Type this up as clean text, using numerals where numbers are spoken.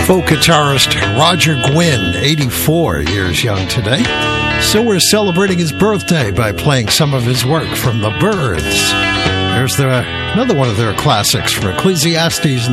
Folk guitarist Roger Gwynn, 84 years young today. So we're celebrating his birthday by playing some of his work from the Byrds. There's another one of their classics from Ecclesiastes